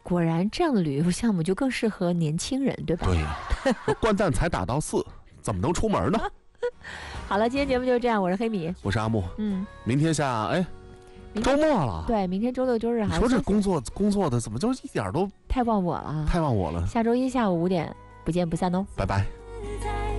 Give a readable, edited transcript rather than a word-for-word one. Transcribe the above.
果然这样的旅游项目就更适合年轻人，对吧？ 对呀，掼蛋才打到4，怎么能出门呢？ 好了，今天节目就是这样，我是黑米， 我是阿木。明天周末了。 对，明天周六周日还。 你说这工作的怎么就一点都太忘我了？ 太忘我了。 下周一下午5点不见不散哦， 拜拜。